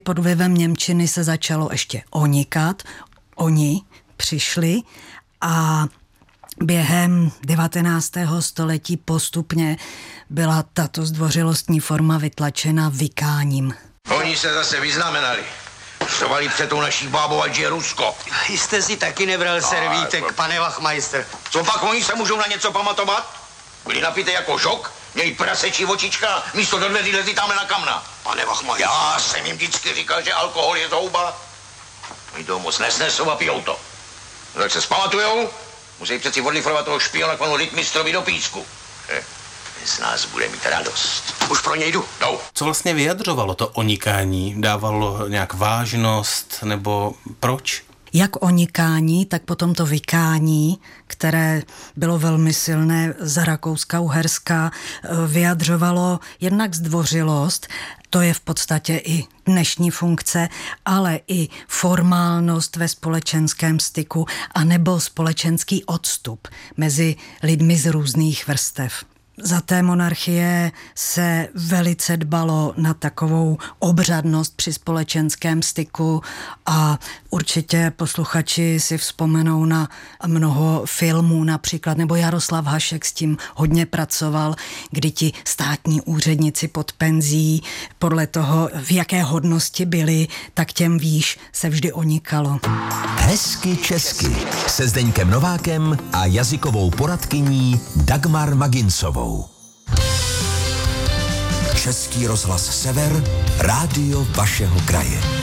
Pod vlivem němčiny se začalo ještě onikat. Oni přišli a během 19. století postupně byla tato zdvořilostní forma vytlačena vykáním. Oni se zase vyznamenali. Štovali před tou naší bábou, ať je Rusko. Jste si taky nebral servítek, pane Wachmeister. Co pak oni se můžou na něco pamatovat? Byli napité jako žok, měli prasečí očička, místo do dveří lezli tamhle na kamna. Pane Wachmeister. Já jsem jim vždycky říkal, že alkohol je zhouba. Oni toho moc nesnesou a pijou to. No, jak se zpamatujou, musí přeci odlifrovat toho špiona k panu rytmistrovi do písku. Z nás bude mít radost. Už pro něj jdu. No. Co vlastně vyjadřovalo to onikání? Dávalo nějak vážnost nebo proč? Jak onikání, tak potom to vykání, které bylo velmi silné za Rakouska-Uherska, vyjadřovalo jednak zdvořilost, to je v podstatě i dnešní funkce, ale i formálnost ve společenském styku anebo společenský odstup mezi lidmi z různých vrstev. Za té monarchie se velice dbalo na takovou obřadnost při společenském styku a určitě posluchači si vzpomenou na mnoho filmů například, nebo Jaroslav Hašek s tím hodně pracoval, kdy ti státní úředníci pod penzí podle toho, v jaké hodnosti byli, tak těm výš se vždy onikalo. Hezky česky se Zdeňkem Novákem a jazykovou poradkyní Dagmar Maginsovou. Český rozhlas Sever, rádio vašeho kraje.